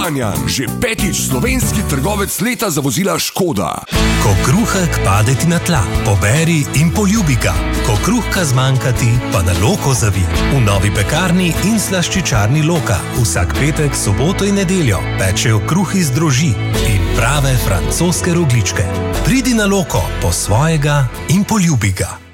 Banjan, že 5. slovenski trgovec leta za vozila Škoda. Ko kruhek pade ti na tla, poberi in poljubi ga. Ko kruhka zmanjka ti, pa na Loko zavi. V novi pekarni in slaščičarni Loka vsak petek, soboto in nedeljo pečejo kruh iz droží in prave francoske rogljičke. Pridi na Loko po svojega in poljubi ga.